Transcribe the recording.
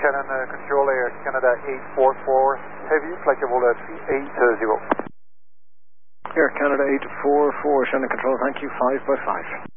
Shannon Control Air Canada 844 Heavy, flight level 380. Air Canada 844, Shannon Control, thank you, 5 by 5.